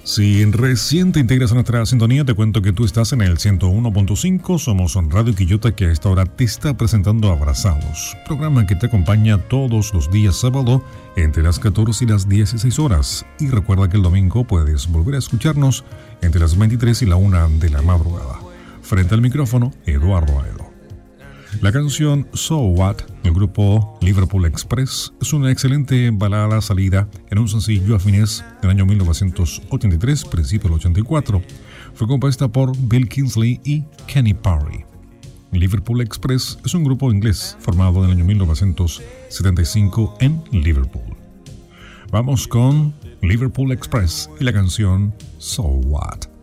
Si recién te integras a nuestra sintonía, te cuento que tú estás en el 101.5. Somos Radio Quillota, que a esta hora te está presentando Abrazados, programa que te acompaña todos los días sábado entre las 14 y las 16 horas. Y recuerda que el domingo puedes volver a escucharnos entre las 23 y la 1 de la madrugada. Frente al micrófono, Eduardo Aedo. La canción So What del grupo Liverpool Express es una excelente balada salida en un sencillo a fines del año 1983, principio del 84. Fue compuesta por Bill Kingsley y Kenny Parry. Liverpool Express es un grupo inglés formado en el año 1975 en Liverpool. Vamos con Liverpool Express y la canción So What.